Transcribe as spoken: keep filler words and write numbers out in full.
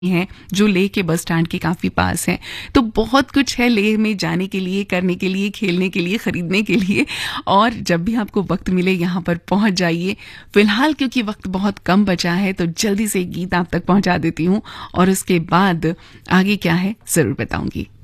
हैं जो लेह के बस स्टैंड के काफ़ी पास हैं। तो बहुत कुछ है लेह में जाने के लिए, करने के लिए, खेलने के लिए, खरीदने के लिए और जब भी आपको वक़्त मिले यहाँ पर पहुँच जाइए। फ़िलहाल क्योंकि वक़्त बहुत कम बचा है तो जल्दी से गीत आप तक पहुँचा देती हूँ और उसके बाद आगे क्या है ज़रूर बताऊँगी।